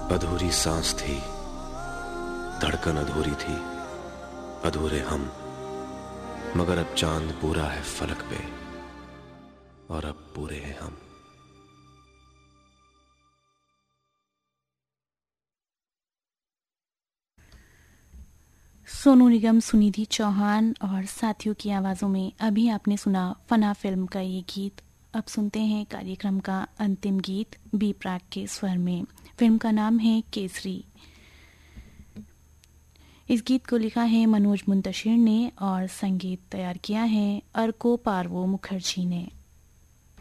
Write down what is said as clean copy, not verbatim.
अधूरी सांस थी, धड़कन अधूरी थी, अधूरे हम, मगर अब चांद पूरा है फलक पे और अब पूरे हैं हम। सोनू निगम, सुनिधि चौहान और साथियों की आवाज़ों में अभी आपने सुना फना फिल्म का ये गीत। अब सुनते हैं कार्यक्रम का अंतिम गीत बी प्राक के स्वर में। फिल्म का नाम है केसरी। इस गीत को लिखा है मनोज मुंतशिर ने और संगीत तैयार किया है अर्को पार्वो मुखर्जी ने।